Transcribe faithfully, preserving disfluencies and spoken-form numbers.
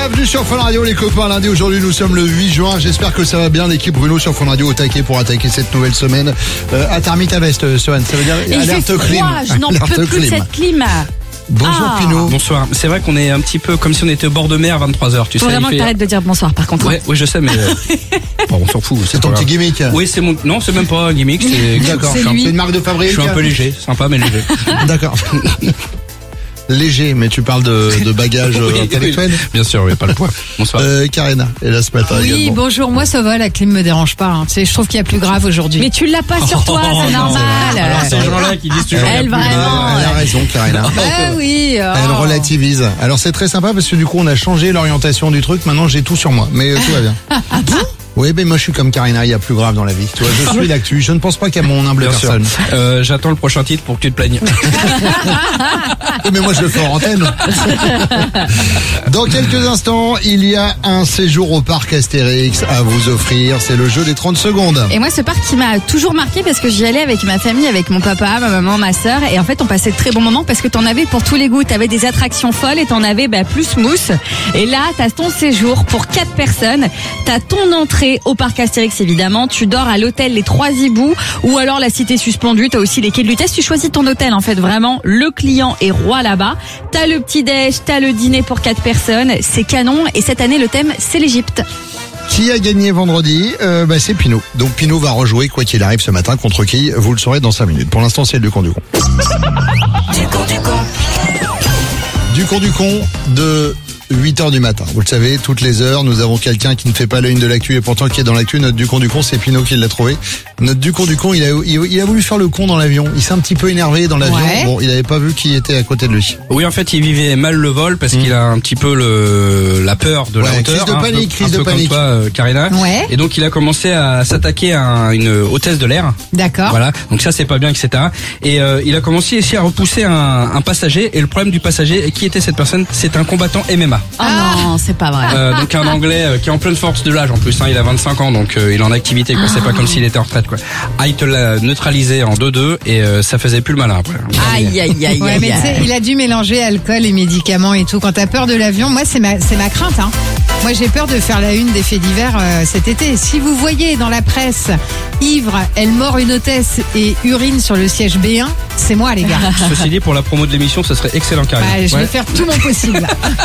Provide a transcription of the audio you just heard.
Bienvenue sur Fun Radio les copains, lundi aujourd'hui nous sommes le huit juin, j'espère que ça va bien, l'équipe Bruno sur Fun Radio au taquet pour attaquer cette nouvelle semaine. Euh, à termine ta veste, Sohan, ça veut dire Et alerte il fait clim. froid, je n'en Alerte peux plus de clim. cette clim. Bonjour Ah. Pinot. Bonsoir. C'est vrai qu'on est un petit peu comme si on était au bord de mer à vingt-trois heures, tu Faut sais. vraiment il que fait- t'arrêtes de dire bonsoir par contre. Ouais, oui, je sais, mais euh, bon, on s'en fout. C'est ton pas petit grave. gimmick. Oui, c'est mon. Non, c'est même pas un gimmick. C'est D'accord, je suis un c'est peu- une marque de Je fabrique. suis un peu léger, sympa mais léger. D'accord. Léger, mais tu parles de, de bagages euh, Oui, intellectuels. oui. Bien sûr, oui, pas le poids. Bonsoir. Euh, Karina est là ce matin Oui, également. bonjour, moi ça va, la clim me dérange pas. Hein. Tu sais, je trouve qu'il y a plus grave aujourd'hui. Mais tu l'as pas sur toi, Oh, c'est non. normal. Alors ces gens-là qui disent toujours. Elle, il y a plus de- vraiment. Elle a raison, Karina. Ah oui. oh. Elle relativise. Alors c'est très sympa parce que du coup on a changé l'orientation du truc. Maintenant j'ai tout sur moi, mais euh, tout va bien. Ah Oui, mais moi je suis comme Karina, il y a plus grave dans la vie. Tu vois, je suis l'actu. Je ne pense pas qu'à mon humble Bien sûr. personne. Euh, J'attends le prochain titre pour que tu te plaignes. Oui, mais moi je le fais en antenne. Dans quelques instants, il y a un séjour au parc Astérix à vous offrir. C'est le jeu des trente secondes. Et moi, ce parc qui m'a toujours marqué parce que j'y allais avec ma famille, avec mon papa, ma maman, ma sœur. Et en fait, on passait de très bons moments parce que t'en avais pour tous les goûts. T'avais des attractions folles et t'en avais bah, plus mousse. Et là, t'as ton séjour pour quatre personnes. T'as ton entrée au parc Astérix, évidemment. Tu dors à l'hôtel Les Trois Hiboux ou alors la Cité Suspendue. T'as aussi les quais de Lutèce. Tu choisis ton hôtel, en fait. Vraiment, le client est roi là-bas. T'as le petit-déj, t'as le dîner pour quatre personnes. C'est canon. Et cette année, le thème, c'est l'Égypte. Qui a gagné vendredi euh, bah, c'est Pinot. Donc Pinot va rejouer quoi qu'il arrive ce matin contre qui vous le saurez dans cinq minutes. Pour l'instant, c'est le con du con. Du con du con de huit heures du matin. Vous le savez, toutes les heures, nous avons quelqu'un qui ne fait pas la une de l'actu et pourtant qui est dans l'actu. Notre du con du con, c'est Pinot qui l'a trouvé. Notre du con du con, il a, il, il a voulu faire le con dans l'avion. Il s'est un petit peu énervé dans l'avion. Ouais. Bon, il n'avait pas vu qui était à côté de lui. Oui, en fait, il vivait mal le vol parce qu'il a un petit peu le la peur de la Ouais, hauteur. crise de hein, un panique, peu- crise un de peu panique. Comme toi, euh, Karina. Ouais. Et donc, il a commencé à s'attaquer à un- une hôtesse de l'air. D'accord. Voilà, donc ça c'est pas bien, et cetera. Et euh, il a commencé aussi à repousser un, un passager. Et le problème du passager, qui était cette personne? C'est un combattant M M A. Oh non, c'est pas vrai. Euh, donc un Anglais euh, qui est en pleine force de l'âge en plus. Hein, il a vingt-cinq ans, donc euh, il est en activité. Quoi. C'est pas comme s'il était en retraite. Quoi. Ah, il te l'a neutralisé en deux deux et euh, ça faisait plus le malin après. Aïe, aïe, aïe, Ouais, aïe, mais tu sais, aïe. il a dû mélanger alcool et médicaments et tout. Quand t'as peur de l'avion, moi c'est ma, c'est ma crainte. Hein. Moi j'ai peur de faire la une des faits divers euh, cet été. Si vous voyez dans la presse, ivre, elle mord une hôtesse et urine sur le siège B un, c'est moi les gars. Ceci dit, pour la promo de l'émission, ce serait excellent, Karine. Ouais, je Ouais. vais faire tout mon possible.